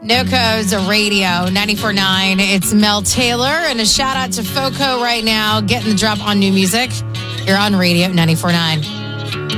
No Codes Radio 94.9. It's Mel Taylor, and a shout out to Foco right now, getting the drop on new music. You're on Radio 94.9.